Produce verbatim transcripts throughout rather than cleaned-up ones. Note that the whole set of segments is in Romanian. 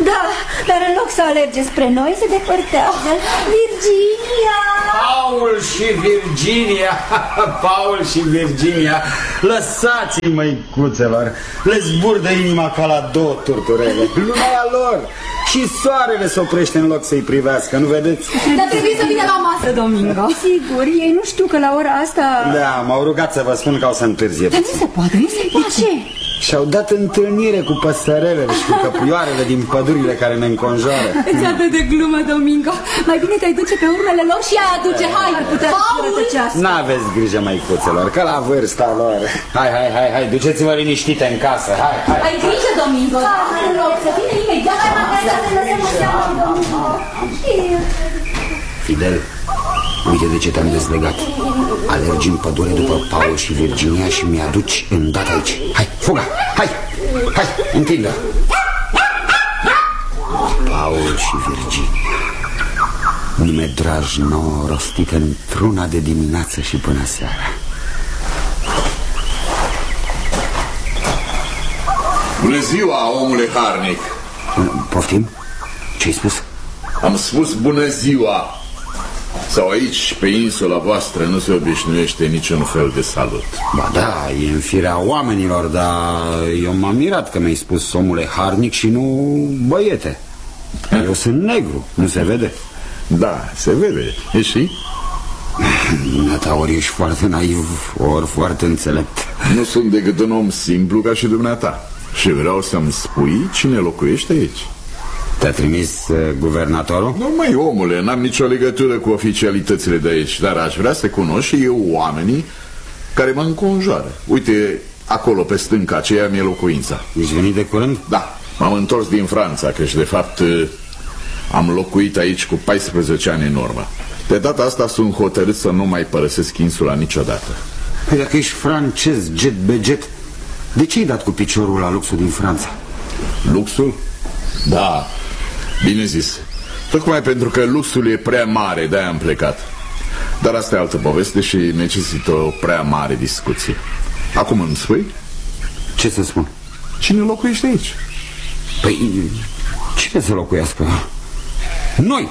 Da, dar în loc să alerge spre noi, se depărtează. Virginia! Paul și Virginia, Paul și Virginia, lăsați-i, măicuțelor, le zburdă inima ca la două turturele. Lumea e a lor și soarele se oprește în loc să-i privească, nu vedeți? Dar trebuie să vină la masă, Domingo. Sigur, ei nu știu că la ora asta... Da, m-au rugat să vă spun că au să întârzie. Dar nu se poate, nu se poate. De ce? Și-au dat întâlnire cu păsărelele și cu căprioarele din pădurile care ne înconjoară. Îți atât de glumă, Domingo. Mai bine te-ai duce pe urmele lor și a aduce. Hai, Paul! N-aveți grijă, măicuțelor, că la vârsta lor. Hai, hai, hai, hai, duceți-vă liniștite în casă. Hai, hai. Ai grijă, Domingo. Hai, rog, să vină imediat la masă. Fidel, uite de ce te-am dezlegat. Alergi în pădure după Paul și Virginia și mi-aduci îndată aici. Hai, fuga, hai, hai, întindă. Paul și Virginia, nume dragi nouă, rostite într-una de dimineață și până seara. Bună ziua, omule harnic. Poftim? Ce-ai spus? Am spus bună ziua. Sau aici, pe insula voastră, nu se obișnuiește niciun fel de salut. Ba da, e în firea oamenilor, dar eu m-am mirat că mi-ai spus omule harnic și nu băiete. Eu sunt negru, nu se vede? Da, se vede. E și? Dumneata, ori ești foarte naiv, ori foarte înțelept. Nu sunt decât un om simplu ca și dumneata. Și vreau să-mi spui cine locuiește aici. Te-a trimis uh, guvernatorul? Nu, măi, omule, n-am nicio legătură cu oficialitățile de aici, dar aș vrea să cunosc și eu oamenii care mă înconjoară. Uite, acolo pe stânca aceea mi-e locuința. Ești venit de curând? Da, m-am întors din Franța, că și de fapt am locuit aici cu paisprezece ani în urmă. De data asta sunt hotărât să nu mai părăsesc insula niciodată. Păi dacă ești francez, jet beget, de ce ai dat cu piciorul la luxul din Franța? Luxul? Da, bine zis. Tocmai pentru că luxul e prea mare, de-aia am plecat. Dar asta e altă poveste și necesită o prea mare discuție. Acum îmi spui? Ce să spun? Cine locuiește aici? Păi, cine să locuiască? Noi!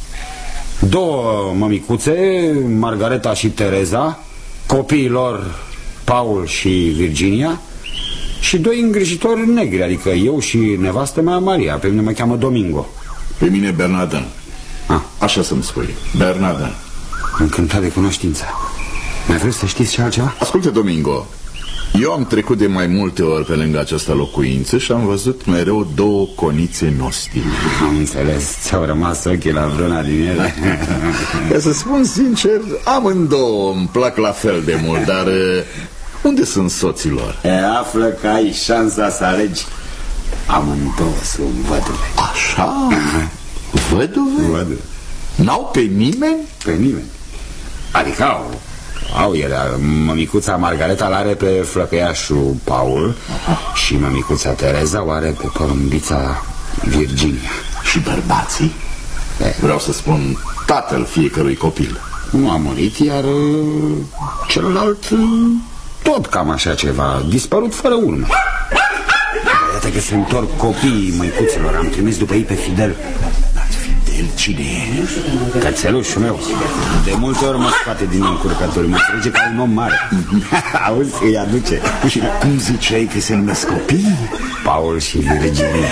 Două mămicuțe, Margareta și Tereza, copiii lor Paul și Virginia, și doi îngrijitori negri, adică eu și nevastă mea Maria. Pe mine mă cheamă Domingo. Pe mine Bernardin. Ah. Așa să-mi spui, Bernardin. Încântat de cunoștință. Mai vreți să știți și altceva? Ascultă, Domingo, eu am trecut de mai multe ori pe lângă această locuință și am văzut mereu două conițe nostime. Am înțeles, ți-au rămas ochii la vreuna din ele. Ca să spun sincer, amândouă îmi plac la fel de mult, dar unde sunt soților? E, află că ai șansa să alegi. Amândouă sunt văduve. Așa? Văduve? Văduve. N-au pe nimeni? Pe nimeni. Adică au Au ele. Mămicuța Margareta l-are pe flăcăiașul Paul. Aha. Și mămicuța Tereza o are pe porumbița Virginia. Și bărbații? E. Vreau să spun tatăl fiecărui copil. Nu a murit, iar celălalt tot cam așa ceva, dispărut fără urmă. Iată că se întorc copiii măicuților. Am trimis după ei pe Fidel. Fidel cine e? Cățelușul meu. De multe ori mă scoate din încurcături. Mă trece ca un om mare. Auzi, îi aduce. Și cum ziceai că se numesc copii? Paul și Virginia.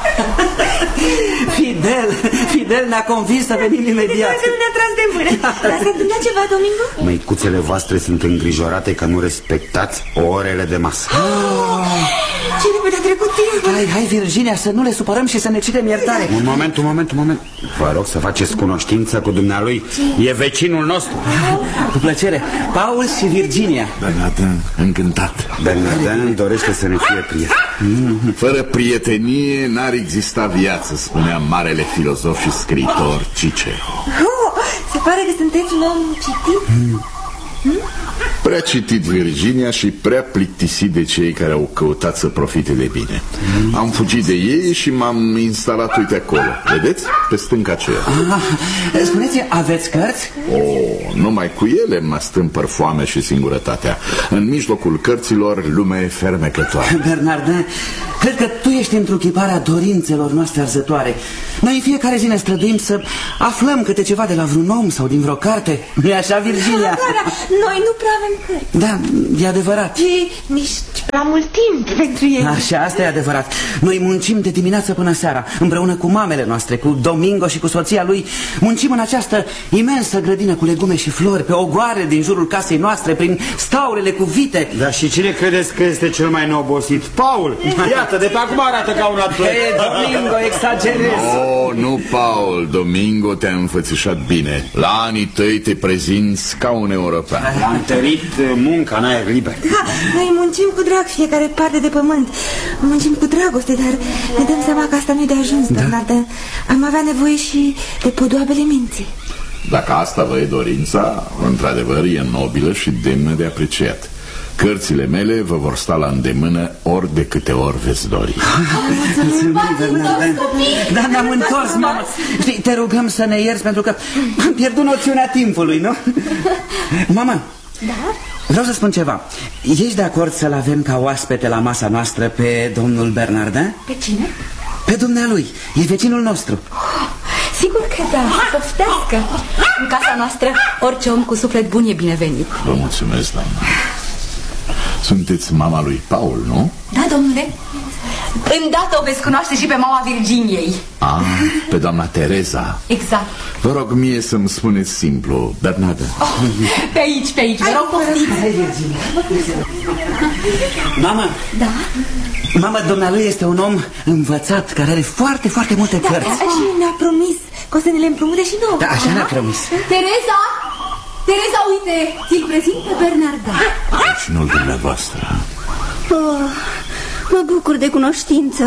Fidel, Fidel ne-a convins să venim imediat. Că nu ne-a tras de mână. Dar s-a întâmplat ceva, Domingo? Măicuțele voastre sunt îngrijorate că nu respectați orele de masă. Ce repede a trecut timpul. Hai, hai, Virginia, să nu le supărăm și să ne cerem iertare. Un moment, un moment, un moment. Vă rog să faceți cunoștință cu dumnealui. E vecinul nostru. Cu plăcere, Paul și Virginia. Bernardin, încântat. Bernardin dorește să ne fie prieten. Fără prietenie n-ar exista viață, spunea marele filozof și scriitor Cicero. Oh, se pare că sunteți un om citit. Hmm? Prea citit, Virginia, și prea plictisit de cei care au căutat să profite de bine. Am fugit de ei și m-am instalat, uite acolo. Vedeți? Pe stânca aceea. Ah, spuneți, aveți cărți? Oh, numai cu ele mă stâmpăr foamea și singurătatea. În mijlocul cărților, lume fermecătoare. Bernardin, cred că tu ești întruchiparea dorințelor noastre arzătoare. Noi în fiecare zi ne străduim să aflăm câte ceva de la vreun om sau din vreo carte. Nu-i așa, Virginia? Da, da, noi nu prea avem cărți. Da, e adevărat. Și nici prea mult timp pentru ele. Așa, asta e adevărat. Noi muncim de dimineață până seara, împreună cu mamele noastre, cu Domingo și cu soția lui. Muncim în această imensă grădină cu legume și flori, pe ogoare din jurul casei noastre, prin staulele cu vite. Dar și cine credeți că este cel mai neobosit? Paul! Iată, de pe acum arată ca un atlet. Hey, Domingo, exagerezi. Oh, nu, Paul, Domingo te-a înfățișat bine. La anii tăi te prezinți ca un european. A întărit munca în aer liber. Da, noi muncim cu drag fiecare parte de pământ. Muncim cu dragoste, dar ne dăm seama că asta nu-i de ajuns, da. Bernard. Am avea nevoie și de podoabele minții. Dacă asta vă e dorința, într-adevăr e nobilă și demnă de apreciat. Cărțile mele vă vor sta la îndemână ori de câte ori veți dori. Da, ne-am întors, mamă. Știi, te rugăm să ne ierți pentru că am pierdut noțiunea timpului, nu? Mamă, da? Vreau să spun ceva. Ești de acord să-l avem ca oaspete la masa noastră pe domnul Bernardin? Pe cine? Pe dumnealui, e vecinul nostru. Sigur că da, poftească. În casa noastră, orice om cu suflet bun e binevenit. Vă mulțumesc, doamna. Sunteți mama lui Paul, nu? Da, domnule. Îndată o veți cunoaște și pe mama Virginiei. Ah, pe doamna Tereza. Exact. Vă rog mie să-mi spuneți simplu, Bernarda. Oh, pe aici, pe aici, vă rog, poftiți. Mama. Da? Mama, dumnealui este un om învățat, care are foarte, foarte multe da, cărți. Și ne-a promis că o să ne le împrumute și nouă. Da, așa ne-a promis. Tereza! Tereza, uite, ți-l prezint pe Bernardin. Vecinul dumneavoastră. Oh, mă bucur de cunoștință.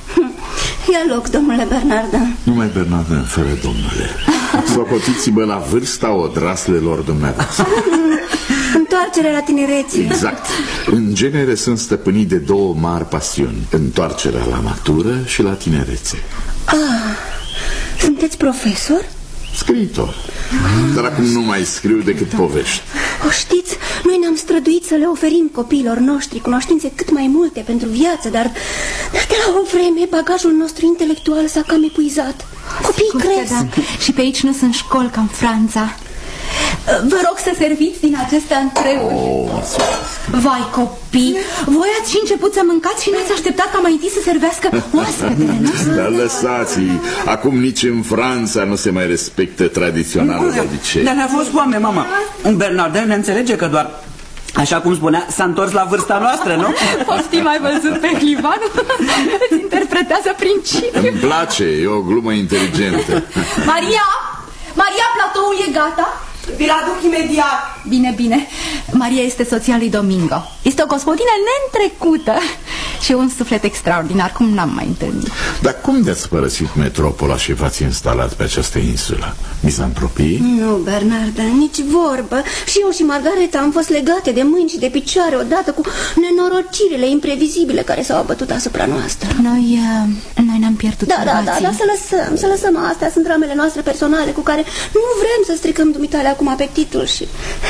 Ia loc, domnule Bernardin. Numai Bernardin, fără domnule. Socotiți-mă la vârsta odraslelor dumneavoastră. Întoarcerea la tinerețe. Exact. În genere sunt stăpânit de două mari pasiuni: întoarcerea la natură și la tinerețe. Ah, sunteți profesor? Scriitor. Dar acum nu mai scriu decât povești. O știți, noi ne-am străduit să le oferim copiilor noștri cunoștințe cât mai multe pentru viață, dar, dar de la o vreme bagajul nostru intelectual s-a cam epuizat. Copiii cresc. Da. Și pe aici nu sunt școli ca în Franța. Vă rog să serviți din aceste antreuri. Oh, vai, copii, voi ați și început să mâncați și n-ați așteptat ca mai întâi să servească oaspetele noastre. Dar lăsați-i, acum nici în Franța nu se mai respectă tradiționalul obicei. Dar ne-a fost foame, mama. Bernardin ne înțelege că doar, așa cum spunea, s-a întors la vârsta noastră, nu? Poftim, ai văzut pe Clivan? Îți interpretează principiul. Îmi place, e o glumă inteligentă. Maria! Maria, platoul e gata? Vi-l aduc imediat. Bine, bine. Maria este soția lui Domingo. Este o gospodină neîntrecută și un suflet extraordinar, cum n-am mai întâlnit. Dar cum de-ați părăsit metropola și v-ați instalat pe această insulă? Mizantropii? Nu, Bernardin, nici vorbă. Și eu și Margareta am fost legate de mâini și de picioare odată cu nenorocirile imprevizibile care s-au abătut asupra noastră. Noi, uh, noi ne-am pierdut Da, da, da, da, să lăsăm, să lăsăm. Astea sunt dramele noastre personale cu care nu vrem să stricăm dumitale acum apetitul și...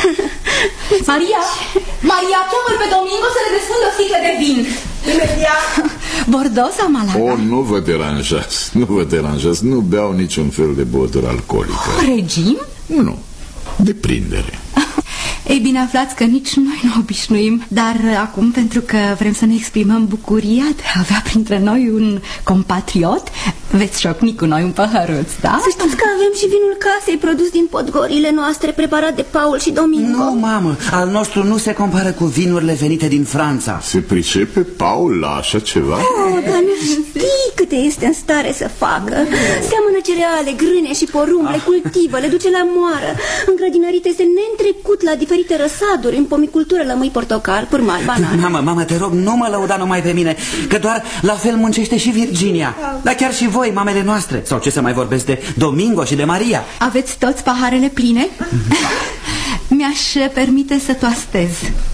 Maria, Maria, cheamă-l pe Domingo să le desfundă o sticlă de vin. Imediat. Bordeaux sau Malaga? O, nu vă deranjați, nu vă deranjați, nu beau niciun fel de băutură alcoolică. Regim? Nu, deprindere. Ei bine, aflați că nici noi nu obișnuim. Dar acum, pentru că vrem să ne exprimăm bucuria de a avea printre noi un compatriot, veți șocni cu noi un păhăruț, da? Să știți că avem și vinul casei produs din podgorile noastre, preparat de Paul și Domingo. Nu, mamă, al nostru nu se compară cu vinurile venite din Franța. Se pricepe Paul la așa ceva? Oh, dar nu știi câte este în stare să facă. Seamănă cereale, grâne și porumb, le cultivă, le duce la moară. În grădinărit este neîntrecut la diferite răsaduri, în pomicultură, lămâi, portocal, curmali, banane. Mamă, mamă, te rog, nu mă lăuda numai pe mine, că doar la fel muncește și Virginia. Dar chiar și voi, mamele noastre. Sau ce să mai vorbesc de Domingo și de Maria. Aveți toți paharele pline? Mi-aș permite să toastez.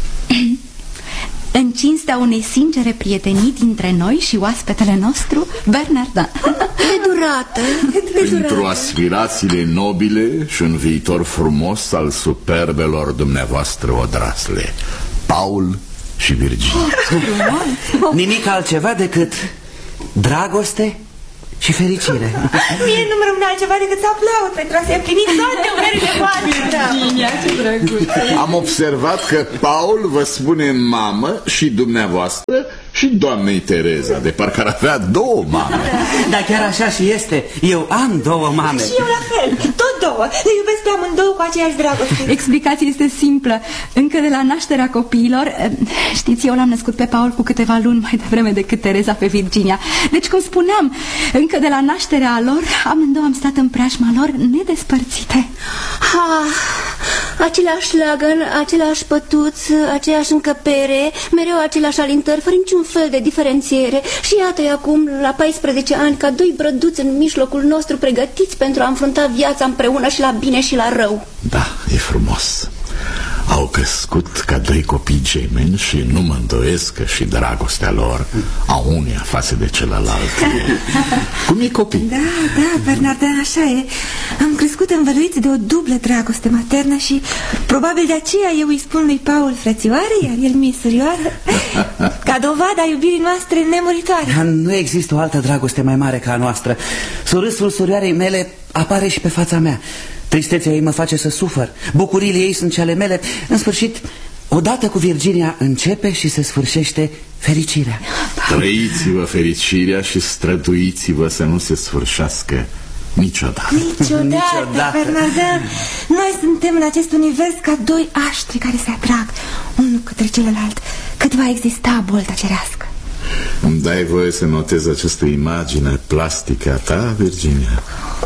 În cinstea unei sincere prietenii dintre noi și oaspetele nostru, Bernardin. De durată, de durată. Pentru aspirațiile nobile și un viitor frumos al superbelor dumneavoastră odrasle, Paul și Virginia. Nimic altceva decât dragoste și fericire. Mie nu-mi rămâne altceva decât să aplaud pentru a se împlini toate urerile voastre. Virginia, ce drăguț. Am observat că Paul vă spune mamă și dumneavoastră și doamnei Tereza, de parcă ar avea două mame. Dar chiar așa și este. Eu am două mame. Și eu la fel, tot două. Le iubesc pe amândouă cu aceeași dragoste. Explicația este simplă. Încă de la nașterea copiilor, știți, eu l-am născut pe Paul cu câteva luni mai devreme decât Tereza pe Virginia. Deci, cum spuneam, încă de la nașterea lor, amândouă am stat în preajma lor nedespărțite. Ah, același leagăn, același pătuț, aceeași încăpere, mereu același alintări, fără niciun fel de diferențiere. Și iată-i acum, la paisprezece ani, ca doi brăduți în mijlocul nostru, pregătiți pentru a înfrunta viața împreună și la bine și la rău. Da, e frumos. Au crescut ca doi copii gemeni și nu mă îndoiesc că și dragostea lor a unuia față de celălalt. Cum e copii? Da, da, Bernardin, așa e. Am crescut învăluiți de o dublă dragoste maternă și probabil de aceea eu îi spun lui Paul frățioare, iar el mie surioară, ca dovada iubirii noastre nemuritoare. Nu există o altă dragoste mai mare ca a noastră. Surâsul surioarei mele apare și pe fața mea. Tristețea ei mă face să sufăr. Bucuriile ei sunt cele mele. În sfârșit, odată cu Virginia începe și se sfârșește fericirea. Trăiți-vă fericirea și străduiți-vă să nu se sfârșească niciodată. Niciodată, Niciodată. Bernardin. Noi suntem în acest univers ca doi aștri care se atrag unul către celălalt, cât va exista bolta cerească. Îmi dai voie să notez această imagine plastică a ta, Virginia?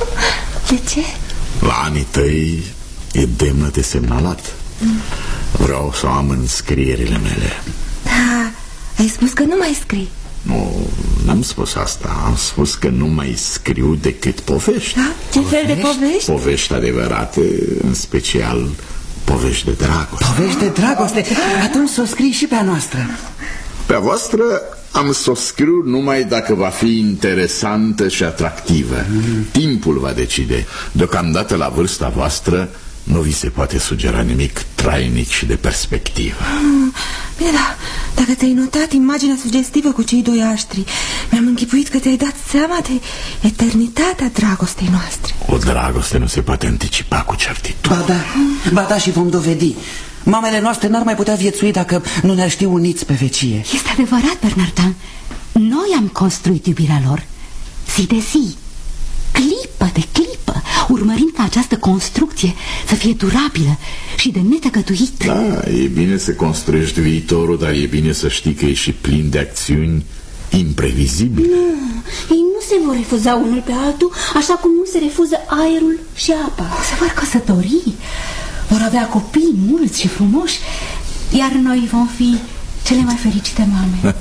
De ce? La anii tăi e demnă de semnalat. Vreau să o am în scrierile mele. Da, ai spus că nu mai scrii. Nu, n-am spus asta. Am spus că nu mai scriu decât povești. Da? Ce fel de povești? Povești adevărate, în special povești de dragoste. Povești de dragoste? Atunci să o scrii și pe a noastră. Pe a voastră am să o scriu numai dacă va fi interesantă și atractivă. mm. Timpul va decide. Deocamdată la vârsta voastră nu vi se poate sugera nimic trainic și de perspectivă. mm. Bine, da, dacă ți-ai notat imaginea sugestivă cu cei doi aștri, mi-am închipuit că ți-ai dat seama de eternitatea dragostei noastre. O dragoste nu se poate anticipa cu certitudine. Ba da, ba da, și vom dovedi. Mamele noastre n-ar mai putea viețui dacă nu ne-ar ști uniți pe vecie. Este adevărat, Bernardin. Noi am construit iubirea lor, zi de zi, clipă de clipă, urmărind ca această construcție să fie durabilă și de netăgăduit. Da, e bine să construiești viitorul, dar e bine să știi că e și plin de acțiuni imprevizibile. Nu, ei nu se vor refuza unul pe altul, așa cum nu se refuză aerul și apa. Se vor căsători, vor avea copii mulți și frumoși, iar noi vom fi cele mai fericite mame.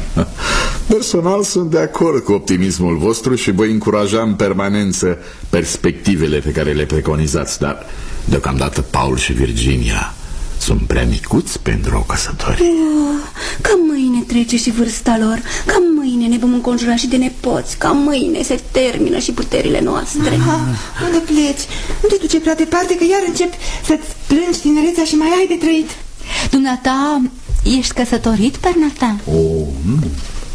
Personal sunt de acord cu optimismul vostru și voi încuraja în permanență perspectivele pe care le preconizați, dar deocamdată Paul și Virginia sunt prea micuți pentru o căsătorie. Oh, ca mâine trece și vârsta lor, ca mâine ne vom înconjura și de nepoți, ca mâine se termină și puterile noastre. Aha, unde pleci? Nu te duce prea departe, că iar începi să-ți plângi tinerețea și mai ai de trăit. Dumneata, ești căsătorit, Bernardin? Oh, nu.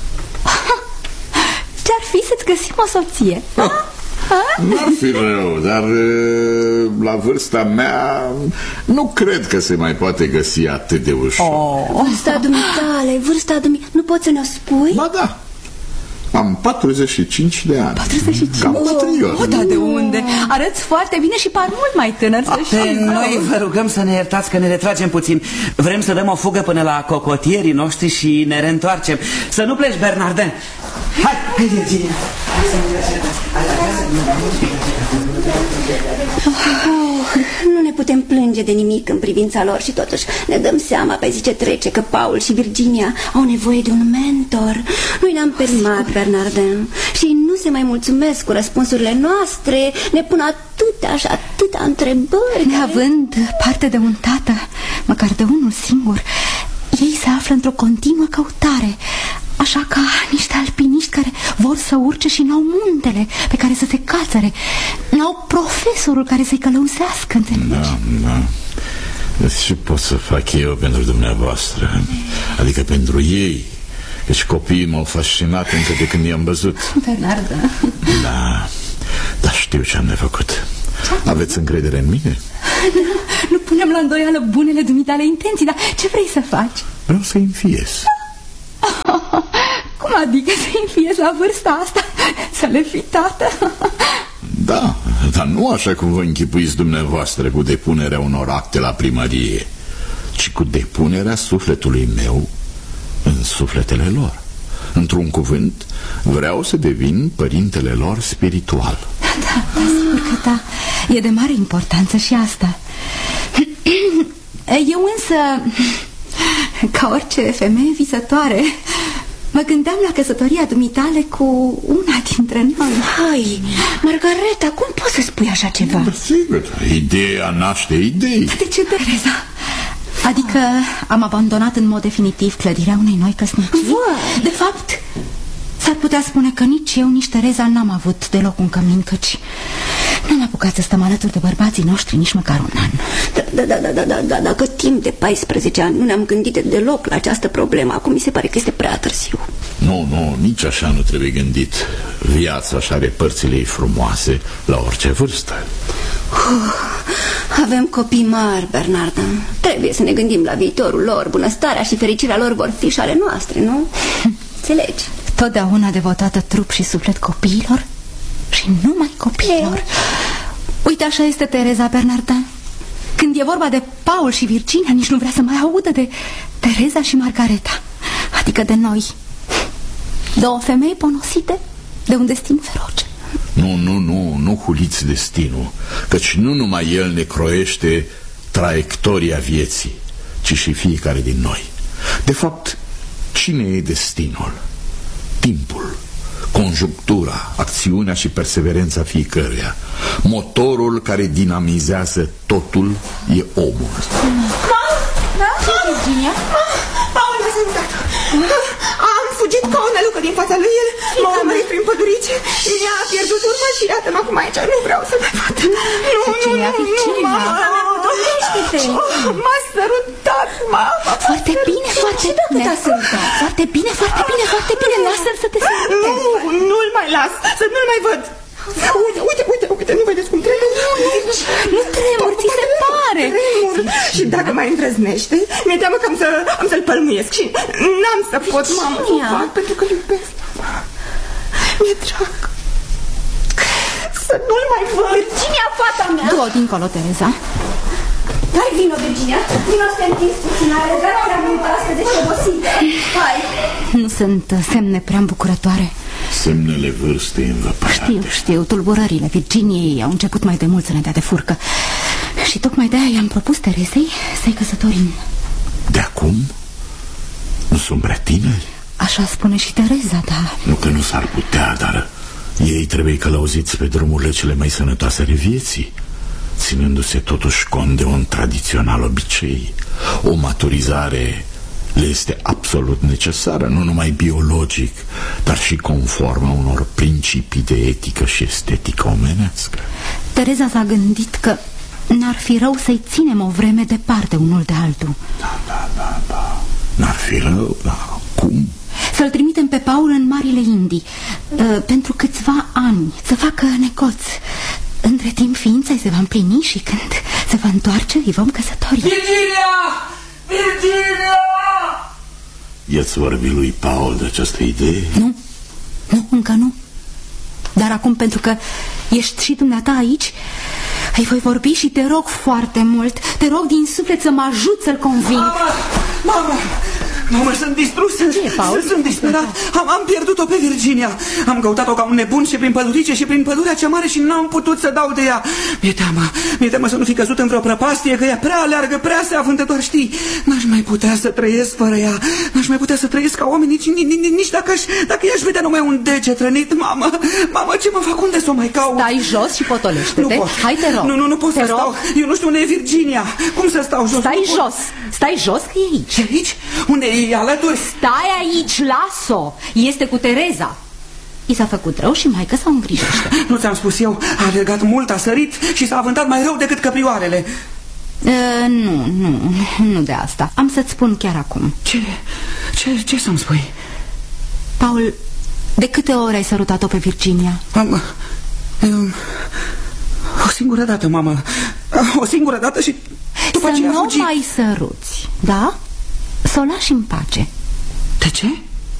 Ce-ar fi să-ți găsim o soție? N-ar fi rău, dar la vârsta mea nu cred că se mai poate găsi atât de ușor. Oh. Vârsta dumitale, vârsta dumitale, nu poți să ne-o spui? Ba da, am patruzeci și cinci de ani. patruzeci și cinci? Cam patriot. Oh, da, de unde? Arăți foarte bine și par mult mai tânăr, să știi. Noi vă rugăm să ne iertați că ne retragem puțin. Vrem să dăm o fugă până la cocotierii noștri și ne reîntoarcem. Să nu pleci, Bernardin. Hai, hai, Virginia. Oh, nu ne putem plânge de nimic în privința lor și totuși ne dăm seama pe zi ce trece că Paul și Virginia au nevoie de un mentor. Noi le-am permat, Bernardin, și nu se mai mulțumesc cu răspunsurile noastre, ne pun atâtea și atâtea întrebări. Neavând parte de un tată, măcar de unul singur, ei se află într-o continuă căutare. Așa ca niște alpiniști care vor să urce și n-au muntele pe care să se cațăre, n-au profesorul care să-i călăuzească. Da, da. Ce pot să fac eu pentru dumneavoastră? Adică pentru ei. Deci copiii m-au fascinat încă de când i-am văzut. Bernarda. Da, dar știu ce am de făcut. Aveți încredere în mine? Nu, nu punem la îndoială bunele dumitale intenții, dar ce vrei să faci? Vreau să-i înfiez. Cum adică să-i înfiez la vârsta asta? Să le fi tată? Da, dar nu așa cum vă închipuiți dumneavoastră cu depunerea unor acte la primărie, ci cu depunerea sufletului meu în sufletele lor. Într-un cuvânt, vreau să devin părintele lor spiritual. Da, da, sigur că da. E de mare importanță și asta. Eu însă, ca orice femeie visătoare, mă gândeam la căsătoria dumitale cu una dintre noi. Hai, Margareta, cum poți să spui așa ceva? Sigur, ideea naște idei. De ce, Tereza? Adică am abandonat în mod definitiv clădirea unei noi căsnicii? Vai. De fapt, s-ar putea spune că nici eu, nici Tereza n-am avut deloc un cămin, căci n-am apucat să stăm alături de bărbații noștri nici măcar un an. Da, da, da, da, da, da, dacă timp de paisprezece ani nu ne-am gândit deloc la această problemă, acum mi se pare că este prea târziu. Nu, nu, nici așa nu trebuie gândit. Viața așa are părțile ei frumoase la orice vârstă. Uh, avem copii mari, Bernarda. Trebuie să ne gândim la viitorul lor. Bunăstarea și fericirea lor vor fi și ale noastre, nu? Înțelegi? Totdeauna devotată trup și suflet copiilor și numai copiilor. Uite, așa este Tereza, Bernarda. Când e vorba de Paul și Virginia, nici nu vrea să mai audă de Tereza și Margareta. Adică de noi. Două femei ponosite de un destin feroce. Nu, nu, nu, nu huliți destinul, căci nu numai el ne croiește traiectoria vieții, ci și fiecare din noi. De fapt, cine e destinul? Timpul, conjunctura, acțiunea și perseverența fiecăruia. Motorul care dinamizează totul e omul. Da? Virginia? Paul m-a salutat. Am fugit ca o nălucă din fața lui. El m-a urmărit prin pădurice. Mi-a pierdut urma și iată-mă acum aici. Nu vreau să mai văd. Nu, Virginia, nu, nu, Virginia. M-a sărutat, mama. Foarte bine, foarte bine. Foarte bine, foarte bine, foarte bine. Lasă-l să te sărute. Nu, nu-l mai las, să nu-l mai văd. Uite, uite, uite, uite, nu vedeți cum tremur? Nu tremur, ți se pare. Tremur. Și dacă mai îndrăznește, mi-e teamă că am, să, am să-l pălmuiesc și n-am să pot, mamă, să fac, pentru că-l iubesc. Mi-e drag. Să nu-l mai văd. Virginia, fata mea! Du-o dincolo, Tereza. Hai, vino, Virginia. Vino să te întinzi puțin. Are răgat prea mult astăzi, ești obosită. Hai. Nu sunt semne prea îmbucurătoare. Semnele vârstei învăpărate. Știu, știu, tulburările Virginiei au început mai de mult să ne dea de furcă. Și tocmai de-aia i-am propus Terezei să-i căsătorim. De acum? Nu sunt prea tineri? Așa spune și Tereza, da. Nu că nu s-ar putea, dar ei trebuie călăuziți pe drumurile cele mai sănătoase ale vieții, ținându-se totuși cont de un tradițional obicei. O maturizare le este absolut necesară, nu numai biologic, dar și conform a unor principii de etică și estetică omenească. Tereza s-a gândit că n-ar fi rău să-i ținem o vreme departe unul de altul. Da, da, da, da. N-ar fi rău, dar cum? Să-l trimitem pe Paul în Marile Indii uh, pentru câțiva ani, să facă negoț. Între timp ființa se va împlini și când se va întoarce îi vom căsători. Virginia! Virginia! I-ați vorbit lui Paul de această idee? Nu, nu, încă nu. Dar acum, pentru că ești și dumneata aici, îi voi vorbi și te rog foarte mult, te rog din suflet să mă ajut să-l conving. Mama! Mama! Mamă, sunt distrus. Ce e, Paul? Sunt disperat. Am, am pierdut-o pe Virginia. Am căutat-o ca un nebun și prin pădurice și prin pădurea cea mare și n-am putut să dau de ea. Mi-e teamă, mi-e teamă să nu fi căzut în vreo prăpastie, că ea prea aleargă, prea se avântă, doar știi. N-aș mai putea să trăiesc fără ea. N-aș mai putea să trăiesc ca oameni, nici, nici, nici dacă, aș, dacă i-aș vedea numai un deget rănit. Mamă, mamă, ce mă fac? Unde să o mai caut? Stai jos și potolește-te. Nu pot. Hai, te rog. Nu, nu, nu pot te să rog. stau. Eu nu știu unde e Virginia. Cum să stau jos? Stai jos. Stai jos că e aici. E aici? Unde e alături? Stai aici, las-o. Este cu Tereza. I s-a făcut rău și maică s-o îngrijește. Nu ți-am spus eu, a alergat mult, a sărit și s-a avântat mai rău decât căprioarele. Uh, nu, nu, nu de asta. Am să-ți spun chiar acum. Ce, ce, ce să-mi spui? Paul, de câte ori ai sărutat-o pe Virginia? Am, um, o singură dată, mamă. O singură dată și după să aceea nu fugi. mai săruți, da? Să o lași în pace. De ce?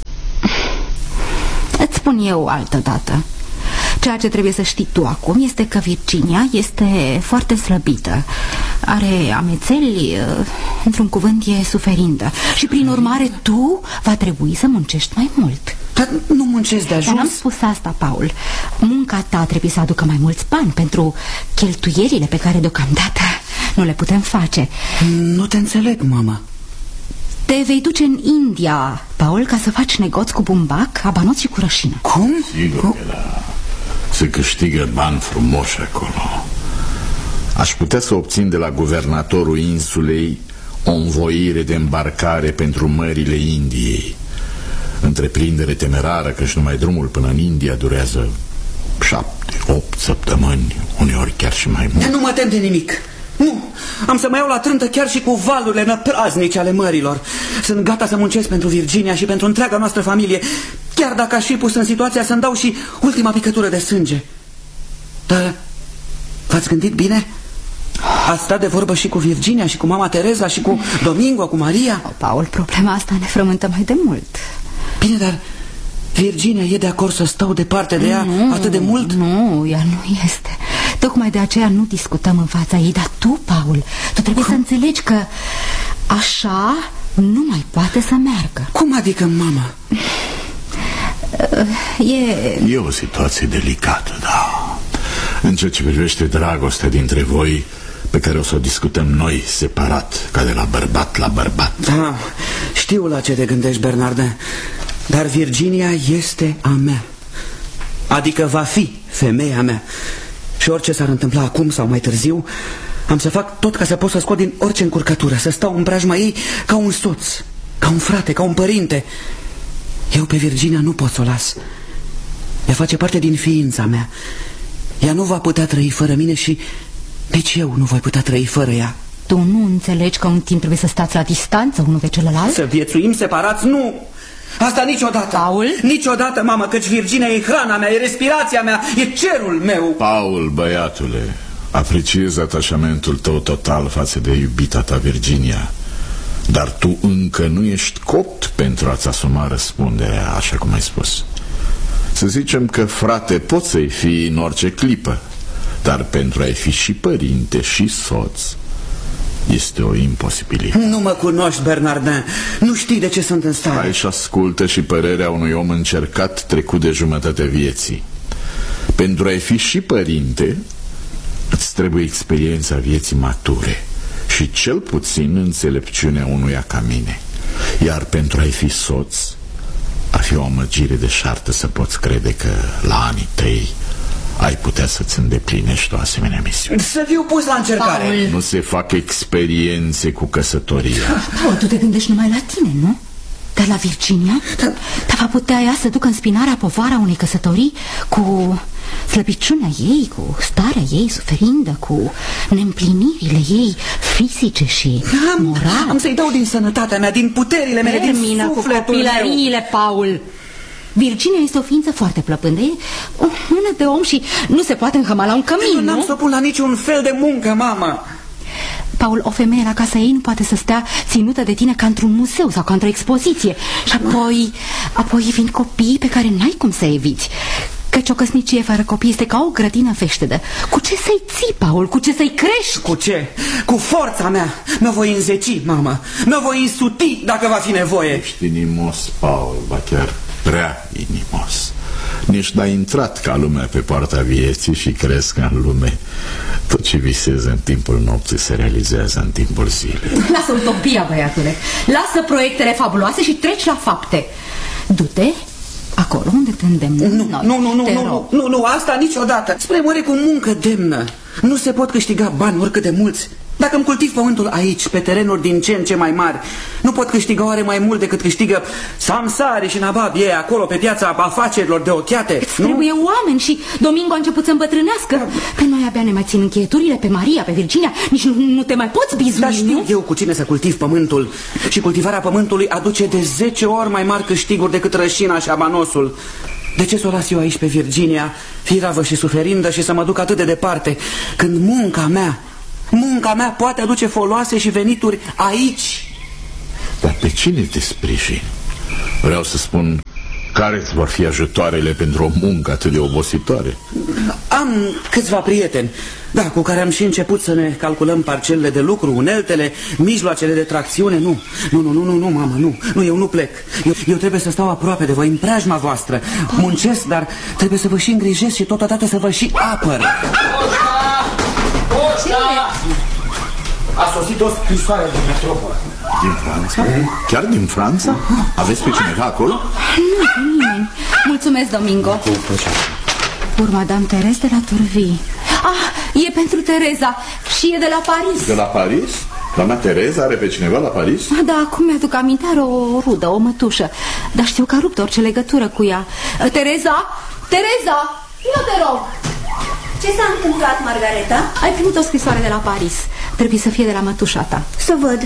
Îți spun eu altă dată. Ceea ce trebuie să știi tu acum este că Virginia este foarte slăbită. Are amețeli, într-un cuvânt e suferindă. Și prin urmare tu va trebui să muncești mai mult. Dar nu muncesc de ajuns. Dar n-am spus asta, Paul. Munca ta trebuie să aducă mai mulți bani pentru cheltuielile pe care deocamdată nu le putem face. Nu te înțeleg, mamă. Te vei duce în India, Paul, ca să faci negoți cu bumbac, abanoți și cu rășină. Cum? Sigur că da. Se câștigă bani frumoși acolo. Aș putea să obțin de la guvernatorul insulei o învoire de îmbarcare pentru mările Indiei. Întreprindere temerară, căci numai drumul până în India durează șapte, opt săptămâni, uneori chiar și mai mult. Dar nu mă tem de nimic. Nu, am să mă iau la trântă chiar și cu valurile năpraznice ale mărilor. Sunt gata să muncesc pentru Virginia și pentru întreaga noastră familie, chiar dacă aș fi pus în situația să-mi dau și ultima picătură de sânge. Dar v-ați gândit bine? Ați stat de vorbă și cu Virginia și cu mama Tereza și cu Domingo, cu Maria? Oh, Paul, problema asta ne frământă mai de mult. Bine, dar Virginia e de acord să stau departe de ea nu, atât de mult? Nu, ea nu este. Tocmai de aceea nu discutăm în fața ei. Dar tu, Paul, tu trebuie Cum? să înțelegi că așa nu mai poate să meargă. Cum adică, mama? E... E o situație delicată, da. În ceea ce privește dragostea dintre voi, pe care o să o discutăm noi separat, ca de la bărbat la bărbat. Da, știu la ce te gândești, Bernardin. Dar Virginia este a mea. Adică va fi femeia mea. Și orice s-ar întâmpla acum sau mai târziu, am să fac tot ca să pot să scot din orice încurcătură, să stau în preajma ei ca un soț, ca un frate, ca un părinte. Eu pe Virginia nu pot să o las. Ea face parte din ființa mea. Ea nu va putea trăi fără mine și nici eu nu voi putea trăi fără ea. Tu nu înțelegi că un timp trebuie să stați la distanță unul de celălalt? Să viețuim separați? Nu! Asta niciodată! Paul? Niciodată, mamă, căci Virginia e hrana mea, e respirația mea, e cerul meu! Paul, băiatule, apreciez atașamentul tău total față de iubita ta Virginia, dar tu încă nu ești copt pentru a-ți asuma răspunderea, așa cum ai spus. Să zicem că frate poți să-i fii în orice clipă, dar pentru a-i fi și părinte și soț este o imposibilitate. Nu mă cunoști, Bernardin. Nu știi de ce sunt în stare. Hai și ascultă și părerea unui om încercat, trecut de jumătatea vieții. Pentru a-i fi și părinte, îți trebuie experiența vieții mature și cel puțin înțelepciunea unuia ca mine. Iar pentru a-i fi soț, ar fi o amăgire deșartă să poți crede că la anii tăi ai putea să-ți îndeplinești o asemenea misiune. Să fiu pus la încercare. Paul. Nu se fac experiențe cu căsătoria. Paul, tu te gândești numai la tine, nu? Dar la Virginia? Dar va putea ea să ducă în spinarea povara unei căsătorii cu slăbiciunea ei, cu starea ei suferindă, cu neîmplinirile ei fizice și am, morale. Am să-i dau din sănătatea mea, din puterile mele, din Termină cu sufletul copilăriile, meu. Paul. Virginia este o ființă foarte plăpândă, e o mână de om și nu se poate înhăma la un cămin, Eu n-am nu? să pun la niciun fel de muncă, mamă. Paul, o femeie la casa ei nu poate să stea ținută de tine ca într-un muzeu sau ca într-o expoziție. Și apoi, apoi vin copii pe care n-ai cum să eviți. Căci o căsnicie fără copii este ca o grădină feștedă. Cu ce să-i ții, Paul? Cu ce să-i crești? Cu ce? Cu forța mea. Mă voi înzeci, mamă. Mă voi însuti dacă va fi nevoie. Ești inimos, Paul, ba chiar prea inimos. Nici n-ai intrat ca lumea pe poarta vieții și crezi că în lume tot ce visezi în timpul nopții se realizează în timpul zilei. Lasă utopia, băiatule. Lasă proiectele fabuloase și treci la fapte. Du-te acolo unde te îndemnăm Nu, noi. nu, nu, nu, Te nu, rog. nu, nu, asta niciodată. Spre moare cu muncă demnă. Nu se pot câștiga bani oricât de mulți, dar Dacă îmi cultiv pământul aici, pe terenuri din ce în ce mai mari, nu pot câștiga oare mai mult decât câștigă Samsari și Nabab ei acolo pe piața afacerilor de ochiate? Îți trebuie oameni și Domingo a început să îmbătrânească. Pe noi abia ne mai țin încheieturile, pe Maria, pe Virginia. Nici nu, nu te mai poți bizui. Dar știu eu cu cine să cultiv pământul. Și cultivarea pământului aduce de zece ori mai mari câștiguri decât rășina și abanosul. De ce să o las eu aici pe Virginia, firavă și suferindă, și să mă duc atât de departe, când munca mea, munca mea poate aduce foloase și venituri aici? Dar pe cine te sprijini? Vreau să spun, care îți vor fi ajutoarele pentru o muncă atât de obositoare? Am câțiva prieteni, da, cu care am și început să ne calculăm parcelele de lucru, uneltele, mijloacele de tracțiune. Nu, nu, nu, nu, nu, nu, mamă, nu, nu, eu nu plec. Eu, eu trebuie să stau aproape de voi, în preajma voastră. Muncesc, dar trebuie să vă și îngrijesc și totodată să vă și apăr. A sosit o scrisoare din metropolă. Din Franța? Chiar din Franța? Aveți pe cineva acolo? Nu, pe nimeni. Mulțumesc, Domingo. Pour Madame Teresa de la Turvy. Ah, e pentru Teresa și e de la Paris. De la Paris? Doamna Teresa are pe cineva la Paris? Da, acum mi-aduc aminte, are o rudă, o mătușă. Dar știu că a rupt orice legătură cu ea. Teresa? Teresa? Eu te rog. Ce s-a întâmplat, Margareta? Ai primit o scrisoare de la Paris. Trebuie să fie de la mătușa ta. Să văd.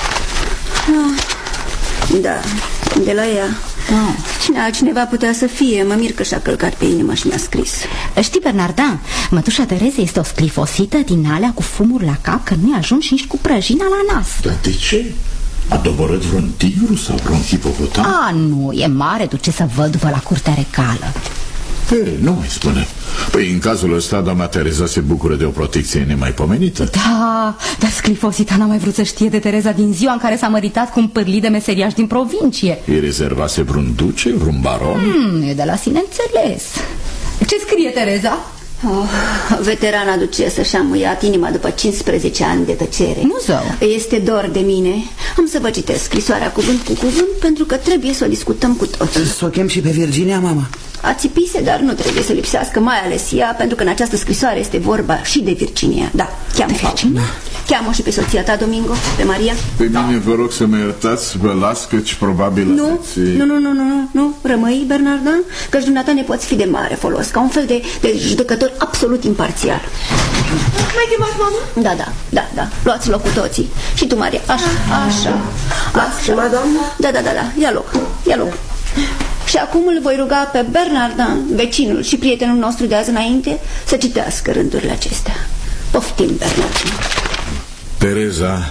Ah, da, de la ea. Oh. Cine altcineva putea să fie? Mă mir că și-a călcat pe inimă și mi-a scris. Știi, Bernardin, mătușa Tereza este o sclifosită din alea cu fumuri la cap, că nu-i ajungi nici cu prăjina la nas. Dar de ce? A doborât vreun tigru sau vreun hipopotam? A, nu, e mare, duce să văd după la curtea recală. Ei, nu mai spune. Păi în cazul ăsta doamna Teresa se bucură de o protecție nemaipomenită. Da, dar sclifosita n-a mai vrut să știe de Tereza din ziua în care s-a măritat cu un pârlit de meseriaș din provincie. Îi rezervase vreun duce, vreun baron? Hmm, e de la sine înțeles. Ce scrie Tereza? Oh, veterana ducesă și-a muiat inima după cincisprezece ani de tăcere. Nu zău. Este dor de mine. Am să vă citesc scrisoarea cuvânt cu cuvânt, pentru că trebuie să o discutăm cu toți. Să o chem și pe Virginia, mama? A țipise, dar nu trebuie să lipsească, mai ales ea, pentru că în această scrisoare este vorba și de Virginia. Da, cheamă Virginia. Cheamă și pe soția ta, Domingo, pe Maria. Pe mine vă rog să mă iertați, vă las, căci probabil nu, aveți... nu, nu, nu, nu, nu, rămâi, Bernardin, căci dumneata ne poți fi de mare folos, ca un fel de, de judecător absolut imparțial. Mai chemat, mamă? Da, da, da, da, luați loc cu toții. Și tu, Maria, așa, așa, așa. Da, da, da, da, ia loc, ia loc. Și acum îl voi ruga pe Bernardin, vecinul și prietenul nostru de azi înainte, să citească rândurile acestea. Poftim, Bernardin. Tereza,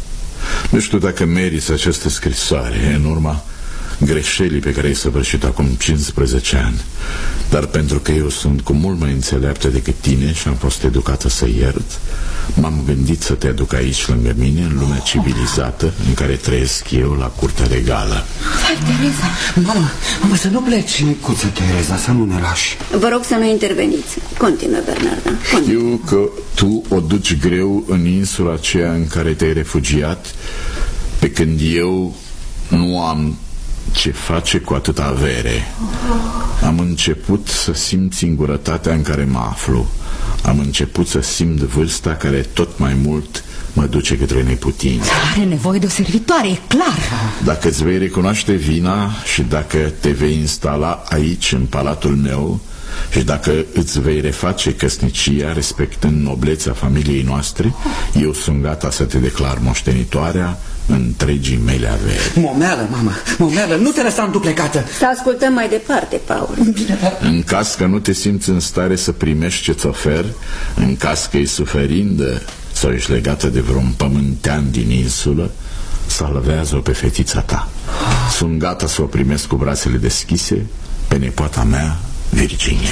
nu știu dacă meriți această scrisoare în urma greșelii pe care ai săvârșit acum cincisprezece ani, dar pentru că eu sunt cu mult mai înțeleaptă decât tine și am fost educată să iert, m-am gândit să te aduc aici lângă mine, în lumea civilizată în care trăiesc eu, la curtea regală. Hai, Tereza. Mama, mama, să nu pleci. Micuță Tereza, să nu ne lași. Vă rog să nu interveniți. Continuă, Bernardin. Știu că tu o duci greu în insula aceea în care te-ai refugiat, pe când eu nu am ce face cu atâta avere. Am început să simt singurătatea în care mă aflu. Am început să simt vârsta care tot mai mult mă duce către neputință. Are nevoie de o servitoare, e clar. Dacă îți vei recunoaște vina și dacă te vei instala aici, în palatul meu, și dacă îți vei reface căsnicia respectând noblețea familiei noastre, eu sunt gata să te declar moștenitoarea întregii mele averi. Momeală, mama, momeală, nu te lăsa înduplecată. Să ascultăm mai departe, Paul. Bine, dar... În caz că nu te simți în stare să primești ce-ți ofer, în caz că e suferindă sau ești legată de vreun pământean din insulă, salvează-o pe fetița ta. Sunt gata să o primesc cu brațele deschise pe nepoata mea, Virginia.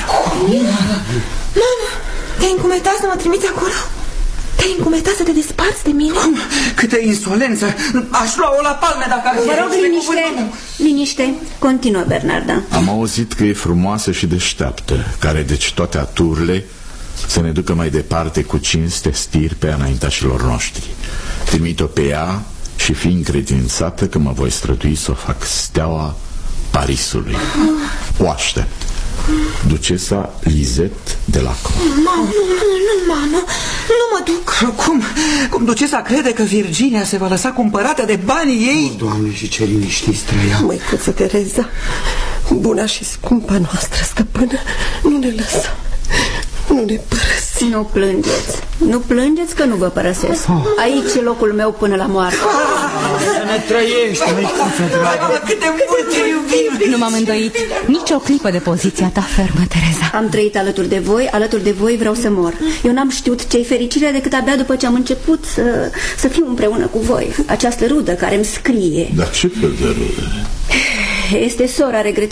Mama, te-ai încumetat să mă trimiți acolo? Te-ai încumetat să te desparți de mine? Cum? Câtă insolență! Aș lua-o la palme dacă ar fi. Vă rog, liniște, liniște. Continuă, Bernardin. Am auzit că e frumoasă și deșteaptă, care deci toate aturile să ne ducă mai departe cu cinste stirpe înaintașilor noștri. Trimit-o pe ea și fi încredințată că mă voi strădui să o fac steaua Parisului. O aștept. Ducesa Lisette de Lacro. Mamă, nu, nu, mamă, nu mă duc. Cum? Cum ducesa crede că Virginia se va lăsa cumpărată de banii ei? O, Doamne, și ce liniștiți trăia. Măicuță Tereza, buna și scumpa noastră stăpână, nu ne lăsa, nu ne părăsi. Nu plângeți, nu plângeți că nu vă părăsesc. Aici e locul meu până la moarte. Să ne trăiești, măicuță dragă. Cât de mult te iubim. Nu m-am îndoit nici o clipă de poziția ta fermă, Tereza. Am trăit alături de voi, alături de voi vreau să mor. Eu n-am știut ce-i fericirea decât abia după ce am început să, să fiu împreună cu voi. Această rudă care îmi scrie. Dar ce fel de rudă? Este sora regretabilă